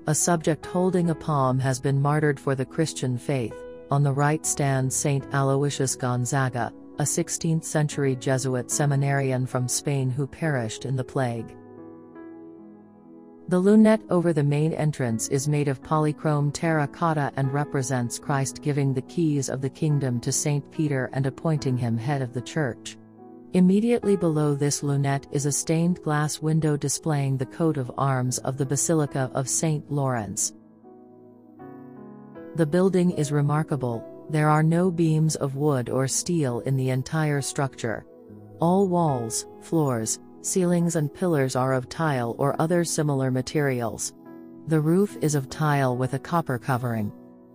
A subject holding a palm has been martyred for the Christian faith. On the right stands Saint Aloysius Gonzaga, a 16th-century Jesuit seminarian from Spain who perished in the plague. The lunette over the main entrance is made of polychrome terracotta and represents Christ giving the keys of the kingdom to Saint Peter and appointing him head of the church. Immediately below this lunette is a stained glass window displaying the coat of arms of the Basilica of St. Lawrence. The building is remarkable. There are no beams of wood or steel in the entire structure. All walls, floors, ceilings and pillars are of tile or other similar materials. The roof is of tile with a copper covering.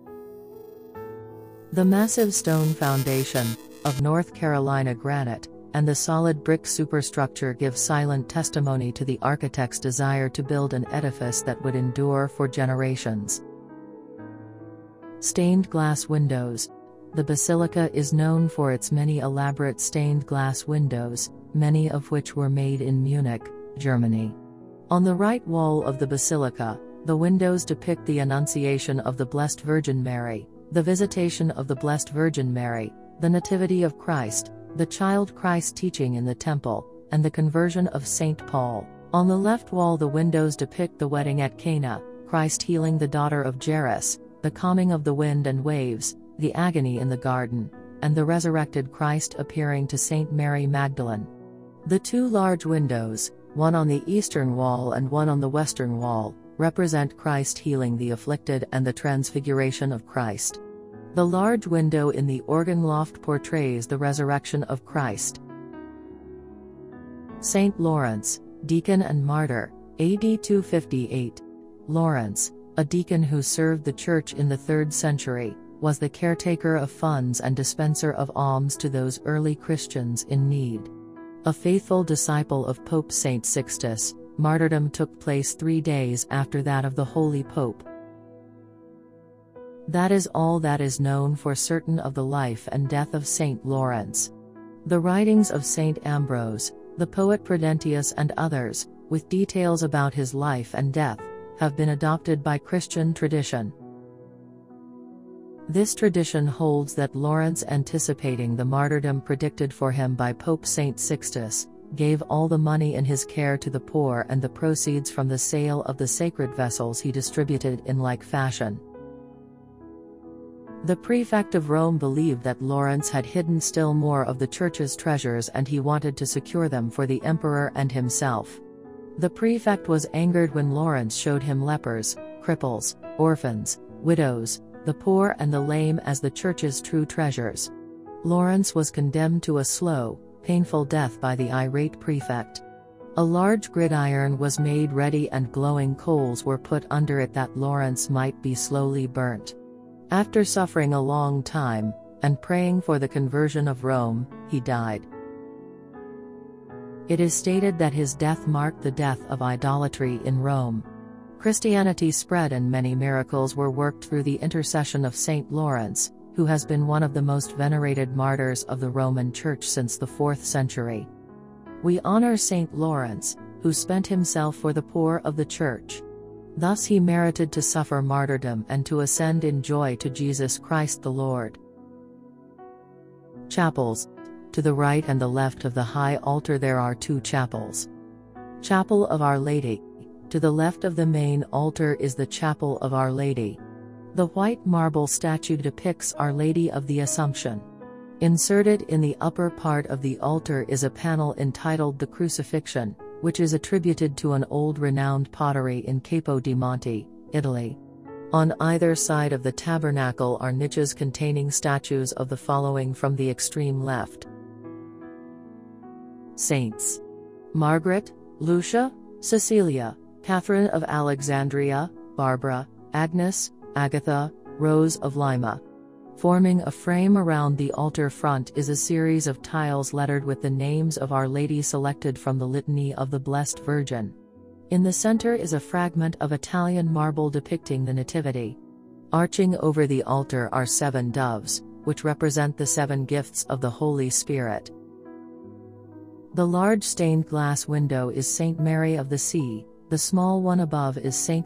The massive stone foundation, of North Carolina granite, and the solid brick superstructure give silent testimony to the architect's desire to build an edifice that would endure for generations. Stained glass windows. The basilica is known for its many elaborate stained glass windows, many of which were made in Munich, Germany. On the right wall of the basilica, the windows depict the Annunciation of the Blessed Virgin Mary, the Visitation of the Blessed Virgin Mary, the Nativity of Christ, the Child Christ teaching in the Temple, and the conversion of St. Paul. On the left wall the windows depict the wedding at Cana, Christ healing the daughter of Jairus, the calming of the wind and waves, the agony in the garden, and the resurrected Christ appearing to Saint Mary Magdalene. The two large windows, one on the eastern wall and one on the western wall, represent Christ healing the afflicted and the transfiguration of Christ. The large window in the organ loft portrays the resurrection of Christ. Saint Lawrence, deacon and martyr, AD 258. Lawrence, a deacon who served the church in the 3rd century, was the caretaker of funds and dispenser of alms to those early Christians in need. A faithful disciple of Pope Saint Sixtus, martyrdom took place 3 days after that of the Holy Pope. That is all that is known for certain of the life and death of Saint Lawrence. The writings of Saint Ambrose, the poet Prudentius and others, with details about his life and death, have been adopted by Christian tradition. This tradition holds that Lawrence, anticipating the martyrdom predicted for him by Pope Saint Sixtus, gave all the money in his care to the poor, and the proceeds from the sale of the sacred vessels he distributed in like fashion. The prefect of Rome believed that Lawrence had hidden still more of the church's treasures and he wanted to secure them for the emperor and himself. The prefect was angered when Lawrence showed him lepers, cripples, orphans, widows, the poor and the lame as the church's true treasures. Lawrence was condemned to a slow, painful death by the irate prefect. A large gridiron was made ready and glowing coals were put under it that Lawrence might be slowly burnt. After suffering a long time, and praying for the conversion of Rome, he died. It is stated that his death marked the death of idolatry in Rome. Christianity spread and many miracles were worked through the intercession of Saint Lawrence, who has been one of the most venerated martyrs of the Roman Church since the 4th century. We honor Saint Lawrence, who spent himself for the poor of the Church. Thus he merited to suffer martyrdom and to ascend in joy to Jesus Christ the Lord. Chapels. To the right and the left of the high altar there are 2 chapels. Chapel of Our Lady. To the left of the main altar is the Chapel of Our Lady. The white marble statue depicts Our Lady of the Assumption. Inserted in the upper part of the altar is a panel entitled The Crucifixion, which is attributed to an old renowned pottery in Capo di Monte, Italy. On either side of the tabernacle are niches containing statues of the following from the extreme left. Saints: Margaret, Lucia, Cecilia, Catherine of Alexandria, Barbara, Agnes, Agatha, Rose of Lima. Forming a frame around the altar front is a series of tiles lettered with the names of Our Lady selected from the Litany of the Blessed Virgin. In the center is a fragment of Italian marble depicting the Nativity. Arching over the altar are 7 doves, which represent the 7 gifts of the Holy Spirit. The large stained glass window is Saint Mary of the Sea, the small one above is Saint